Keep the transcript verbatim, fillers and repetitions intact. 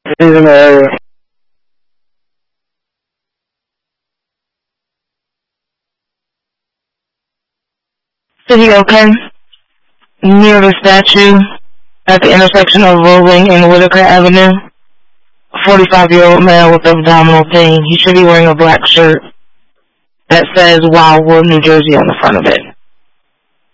He's in the area. City Oakland, near the statue at the intersection of Rolling and Whitaker Avenue. A forty-five-year-old male with abdominal pain. He should be wearing a black shirt that says Wildwood, New Jersey on the front of it.